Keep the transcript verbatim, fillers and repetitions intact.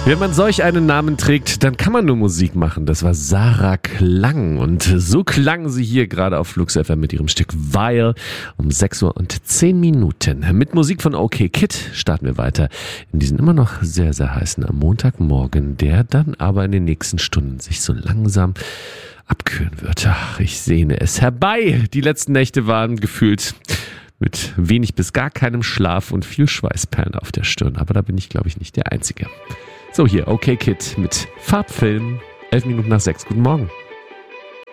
Wenn man solch einen Namen trägt, dann kann man nur Musik machen. Das war Sarah Klang und so klang sie hier gerade auf Flux F M mit ihrem Stück Weil um sechs Uhr und zehn Minuten. Mit Musik von OK Kid starten wir weiter in diesen immer noch sehr, sehr heißen Montagmorgen, der dann aber in den nächsten Stunden sich so langsam abkühlen wird. Ach, ich sehne es herbei. Die letzten Nächte waren gefühlt mit wenig bis gar keinem Schlaf und viel Schweißperlen auf der Stirn. Aber da bin ich, glaube ich, nicht der Einzige. So, hier OK Kid mit Farbfilm. Elf Minuten nach sechs. Guten Morgen.